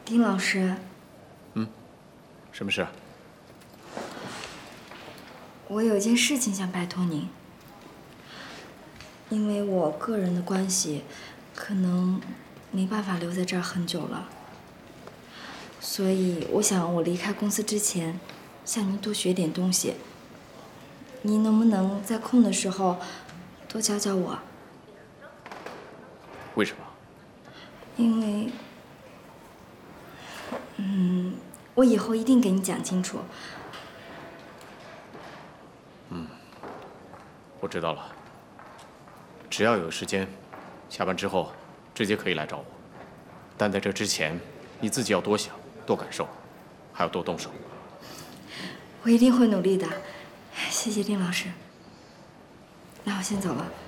丁老师， 什么事？ 我有件事情想拜托您，因为我个人的关系，可能没办法留在这儿很久了，所以我想我离开公司之前，向您多学点东西。您能不能在空的时候多教教我？ 为什么？ 因为，我以后一定给你讲清楚。 我知道了。只要有时间，下班之后直接可以来找我。但在这之前，你自己要多想、多感受，还要多动手。 我一定会努力的，谢谢丁老师。那我先走了。